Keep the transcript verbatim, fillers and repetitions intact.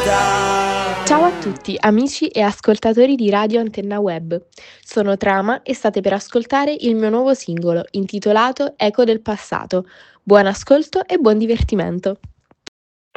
città. Ciao a tutti, amici e ascoltatori di Radio Antenna Web. Sono Trama e state per ascoltare il mio nuovo singolo intitolato Eco del passato. Buon ascolto e buon divertimento.